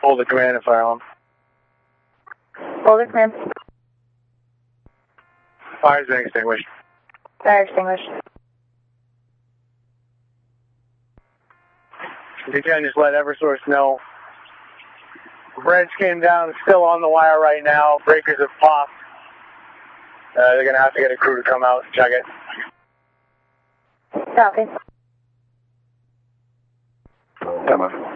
Hold the command and fire alarm. Boulder command. Fire's been extinguished. Fire extinguished. You can just let Eversource know. Branch came down, still on the wire right now. Breakers have popped. They're going to have to get a crew to come out and check it. Copy. Come on.